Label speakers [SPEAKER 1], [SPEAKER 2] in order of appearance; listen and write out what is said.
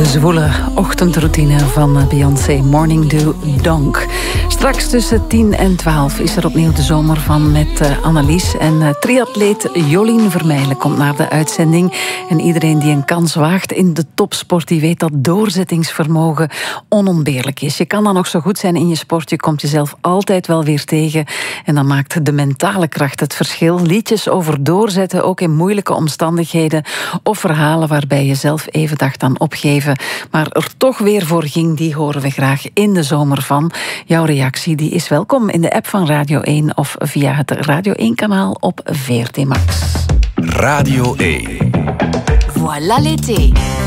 [SPEAKER 1] zwoele ochtendroutine van Beyoncé, Morning Dew Donk. Straks tussen 10 en 12 is er opnieuw de zomer van met Annelies. En triatleet Jolien Vermeijlen komt naar de uitzending. En iedereen die een kans waagt in de topsport, die weet dat doorzettingsvermogen onontbeerlijk is. Je kan dan nog zo goed zijn in je sport, je komt jezelf altijd wel weer tegen. En dan maakt de mentale kracht het verschil. Liedjes over doorzetten, ook in moeilijke omstandigheden. Of verhalen waarbij je zelf even dacht aan opgeven, maar er toch weer voor ging, die horen we graag in de zomer van. Jouw reactie die is welkom in de app van Radio 1 of via het Radio 1-kanaal op VRT Max.
[SPEAKER 2] Radio 1.
[SPEAKER 3] Voilà l'été.